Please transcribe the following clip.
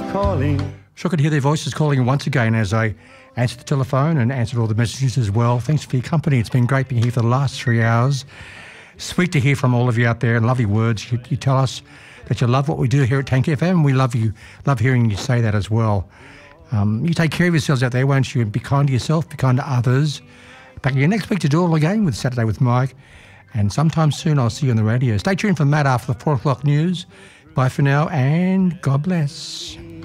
calling. Sure could hear their voices calling once again as I answered the telephone and answered all the messages as well. Thanks for your company. It's been great being here for the last 3 hours. Sweet to hear from all of you out there and lovely words. You tell us that you love what we do here at Tank FM. We love you, love hearing you say that as well. You take care of yourselves out there, won't you? Be kind to yourself, be kind to others. Back again next week to do it all again with Saturday with Mike. And sometime soon I'll see you on the radio. Stay tuned for Matt after the 4 o'clock news. Bye for now and God bless.